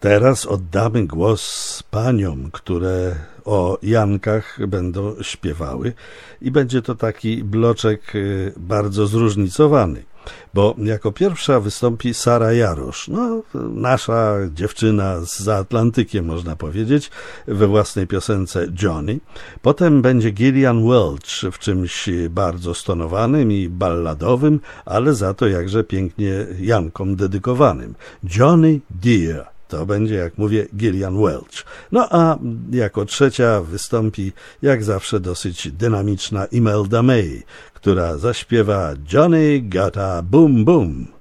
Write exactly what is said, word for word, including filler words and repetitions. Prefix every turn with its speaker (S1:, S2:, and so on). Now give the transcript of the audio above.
S1: Teraz oddamy głos paniom, które o Jankach będą śpiewały i będzie to taki bloczek bardzo zróżnicowany, bo jako pierwsza wystąpi Sara Jarosz, no, nasza dziewczyna za Atlantykiem, można powiedzieć, we własnej piosence Johnny. Potem będzie Gillian Welch w czymś bardzo stonowanym i balladowym, ale za to jakże pięknie Jankom dedykowanym. Johnny Dear. To będzie, jak mówię, Gillian Welch. No a jako trzecia wystąpi, jak zawsze, dosyć dynamiczna Imelda May, która zaśpiewa Johnny Got a Boom Boom.